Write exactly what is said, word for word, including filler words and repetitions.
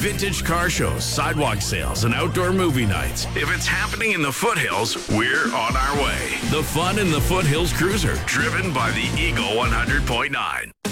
Vintage car shows, sidewalk sales, and outdoor movie nights. If it's happening in the foothills, we're on our way. The fun in the Foothills Cruiser, driven by the Eagle one hundred point nine.